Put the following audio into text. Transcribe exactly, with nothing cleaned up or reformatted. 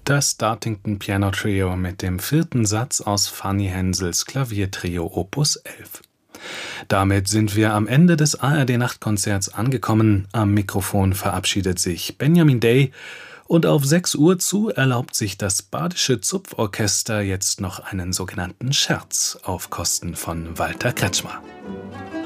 Das Dartington Piano Trio mit dem vierten Satz aus Fanny Hensels Klaviertrio Opus elf. Damit sind wir am Ende des A R D-Nachtkonzerts angekommen. Am Mikrofon verabschiedet sich Benjamin Day. Und auf sechs Uhr zu erlaubt sich das Badische Zupforchester jetzt noch einen sogenannten Scherz auf Kosten von Walter Kretschmer.